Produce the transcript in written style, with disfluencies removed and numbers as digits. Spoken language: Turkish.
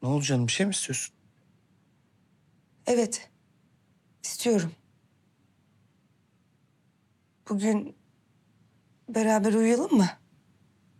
Ne oldu canım, bir şey mi istiyorsun? Evet, istiyorum. Bugün beraber uyuyalım mı?